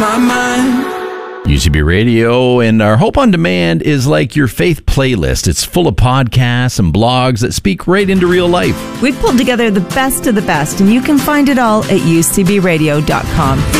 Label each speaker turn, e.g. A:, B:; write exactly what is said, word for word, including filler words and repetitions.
A: my mind.
B: U C B Radio and our Hope on Demand is like your faith playlist. It's full of podcasts and blogs that speak right into real life.
C: We've pulled together the best of the best, and you can find it all at u c b radio dot com.